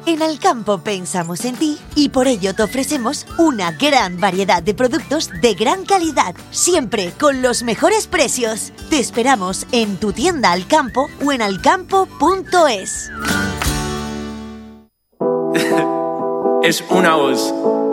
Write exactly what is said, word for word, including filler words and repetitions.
En Alcampo pensamos en ti y por ello te ofrecemos una gran variedad de productos de gran calidad, siempre con los mejores precios. Te esperamos en tu tienda Alcampo o en alcampo punto es. Es una voz.